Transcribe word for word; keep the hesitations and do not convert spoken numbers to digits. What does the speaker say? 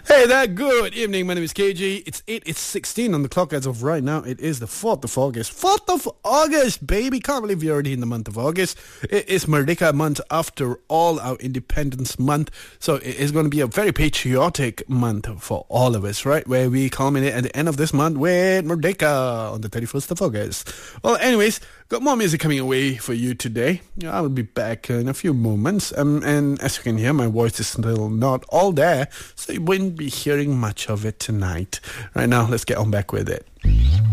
Hey there, good evening. My name is K G. It's eight, it's sixteen on the clock as of right now. It is the fourth of August. fourth of August, baby. Can't believe we're already in the month of August. It is Merdeka month after all, our Independence month. So it is going to be a very patriotic month for all of us, right? Where we culminate at the end of this month with Merdeka on the thirty-first of August. Well, anyways, got more music coming away for you today. I will be back in a few moments. Um, and as you can hear, my voice is still not all there, so you wouldn't be hearing much of it tonight. Right now, let's get on back with it.